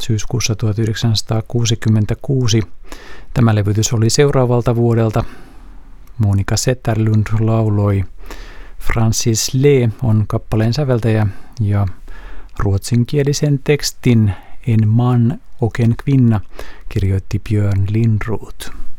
syyskuussa 1966. Tämä levytys oli seuraavalta vuodelta. Monika Zetterlund lauloi. Francis Lee on kappaleen säveltäjä ja ruotsinkielisen tekstin En man och en kvinna kirjoitti Björn Lindroth.